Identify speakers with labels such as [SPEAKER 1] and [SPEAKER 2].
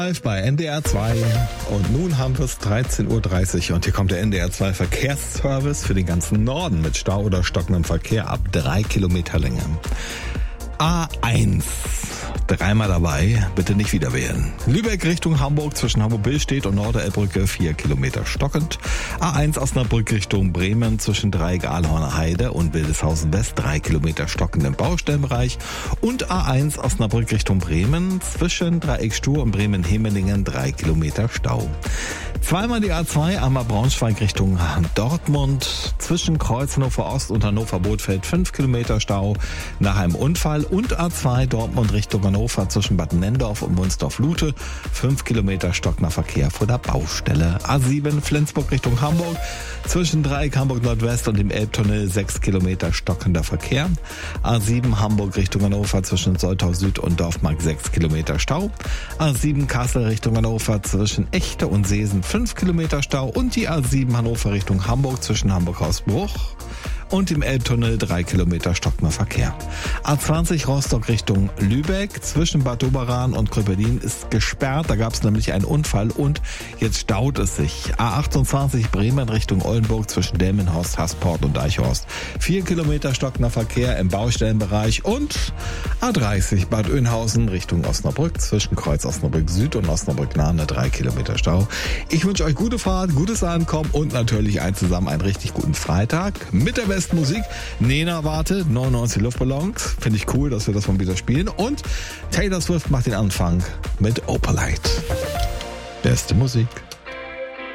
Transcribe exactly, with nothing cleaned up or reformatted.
[SPEAKER 1] Live bei N D R zwei und nun haben wir es dreizehn Uhr dreißig und hier kommt der N D R zwei Verkehrsservice für den ganzen Norden mit Stau oder stockendem Verkehr ab drei Kilometer Länge. A eins. Dreimal dabei, bitte nicht wieder wählen. Lübeck Richtung Hamburg zwischen Hamburg-Billstedt und Norderelbbrücke vier Kilometer stockend. A eins Osnabrück Richtung Bremen zwischen Dreieck-Ahlhorner Heide und Wildeshausen West drei Kilometer stockend im Baustellenbereich. Und A eins Osnabrück Richtung Bremen zwischen Dreieck-Stur und Bremen-Hemelingen drei Kilometer Stau. Zweimal die A zwei, einmal Braunschweig Richtung Dortmund zwischen Kreuz Hannover Ost und Hannover Bothfeld fünf Kilometer Stau nach einem Unfall und A zwei Dortmund Richtung Hannover zwischen Bad Nendorf und Wunsdorf-Lute fünf Kilometer stockender Verkehr vor der Baustelle. A sieben Flensburg Richtung Hamburg zwischen Dreieck Hamburg Nordwest und dem Elbtunnel sechs Kilometer stockender Verkehr. A sieben Hamburg Richtung Hannover zwischen Soltau Süd und Dorfmark sechs Kilometer Stau. A sieben Kassel Richtung Hannover zwischen Echte und Seesen fünf Kilometer Stau und die A sieben Hannover Richtung Hamburg zwischen Hamburg-Hausbruch und im Elbtunnel drei Kilometer stockender Verkehr. A zwanzig Rostock Richtung Lübeck zwischen Bad Doberan und Kröpelin ist gesperrt. Da gab es nämlich einen Unfall und jetzt staut es sich. A achtundzwanzig Bremen Richtung Oldenburg zwischen Delmenhorst, Hasport und Eichhorst vier Kilometer stockender Verkehr im Baustellenbereich und A dreißig Bad Oeynhausen Richtung Osnabrück zwischen Kreuz Osnabrück Süd und Osnabrück Nahne drei Kilometer Stau. Ich wünsche euch gute Fahrt, gutes Ankommen und natürlich ein zusammen einen richtig guten Freitag mit der besten Musik. Nena Warte, neunundneunzig Luftballons. Finde ich cool, dass wir das mal wieder spielen. Und Taylor Swift macht den Anfang mit Opalite. Beste Musik.